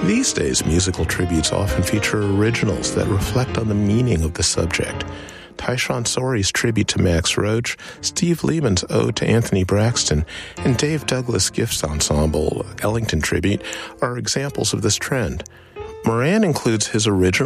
These days, musical tributes often feature originals that reflect on the meaning of the subject. Tyshawn Sorey's tribute to Max Roach, Steve Lehman's ode to Anthony Braxton, and Dave Douglas Gifts Ensemble Ellington tribute are examples of this trend. Moran includes his original